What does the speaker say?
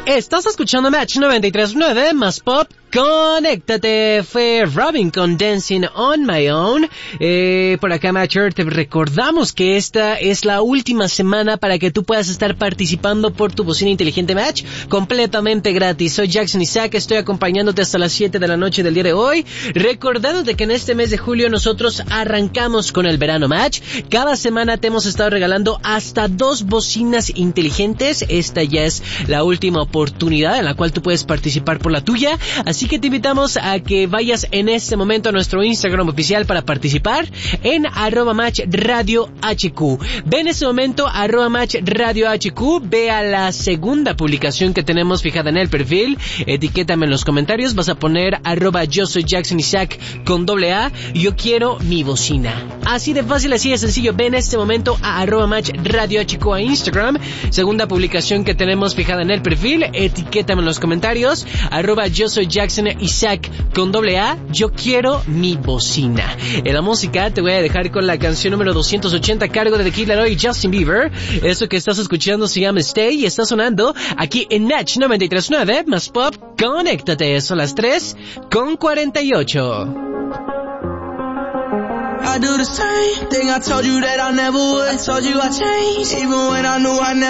Estás escuchando Match 93.9 más pop. Conéctate, fue Robin con Dancing on My Own. Por acá, Matcher, te recordamos que esta es la última semana para que tú puedas estar participando por tu bocina inteligente Match, completamente gratis. Soy Jackson Isaac, estoy acompañándote hasta las 7 de la noche del día de hoy, recordándote que en este mes de julio nosotros arrancamos con el verano Match. Cada semana te hemos estado regalando hasta 2 bocinas inteligentes. Esta ya es la última oportunidad en la cual tú puedes participar por la tuya, así que te invitamos a que vayas en este momento a nuestro Instagram oficial para participar en @matchradiohq. Ve en este momento @matchradiohq, ve a la segunda publicación que tenemos fijada en el perfil, etiquétame en los comentarios, vas a poner @yo soy Jackson Isaac con AA, yo quiero mi bocina. Así de fácil, así de sencillo. Ve en este momento a @matchradiohq a Instagram, segunda publicación que tenemos fijada en el perfil, etiquétame en los comentarios, yo soy Jackson Isaac con AA, yo quiero mi bocina. En la música te voy a dejar con la canción número 280 a cargo de The Kid Laroi y Justin Bieber. Eso que estás escuchando se llama Stay y está sonando aquí en Match 93.9 más pop. Conéctate, son las 3:48. I do the same thing I told you that I never would. I told you I changed, even when I knew I never